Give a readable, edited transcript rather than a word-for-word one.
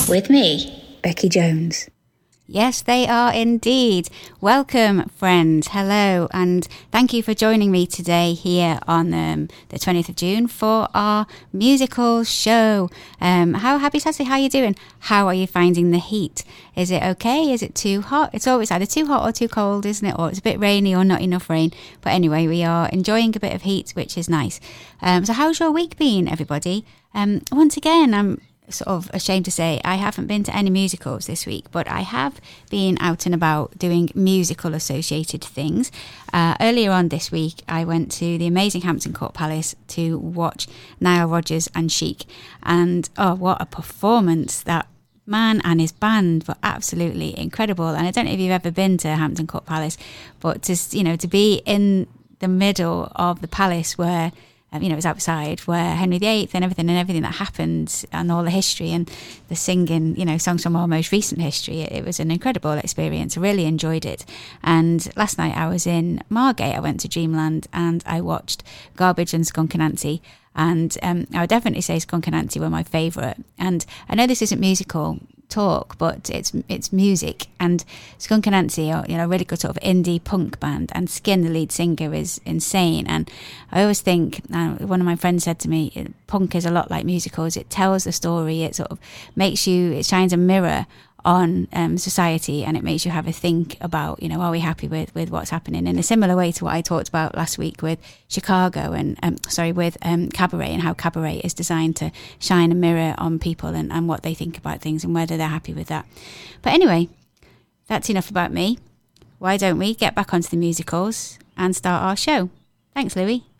With me, Becky Jones. Yes, they are indeed. Welcome, friends. Hello, and thank you for joining me today here on the 20th of June for our musical show. Happy Saturday. How are you doing? How are you finding the heat? Is it okay? Is it too hot? It's always either too hot or too cold, isn't it? Or it's a bit rainy or not enough rain. But anyway, we are enjoying a bit of heat, which is nice. So how's your week been, everybody? Once again, I'm sort of ashamed to say I haven't been to any musicals this week, but I have been out and about doing musical associated things. Earlier on this week I went to the amazing Hampton Court Palace to watch Nile Rodgers and Chic, and oh, what a performance! That man and his band were absolutely incredible. And I don't know if you've ever been to Hampton Court Palace, but to be in the middle of the palace where it was outside, where Henry VIII and everything that happened and all the history and the singing, songs from our most recent history. It was an incredible experience. I really enjoyed it. And last night I was in Margate. I went to Dreamland and I watched Garbage and Skunk Anansie. And I would definitely say Skunk Anansie were my favourite. And I know this isn't musical talk, but it's music. And Skunk Anansie are a really good sort of indie punk band, and Skin, the lead singer, is insane. And I always think, one of my friends said to me, punk is a lot like musicals. It tells a story. It sort of it shines a mirror on society, and it makes you have a think about, are we happy with what's happening, in a similar way to what I talked about last week with Chicago and with Cabaret, and how Cabaret is designed to shine a mirror on people and what they think about things and whether they're happy with that. But anyway, that's enough about me. Why don't we get back onto the musicals and start our show? Thanks, Louis.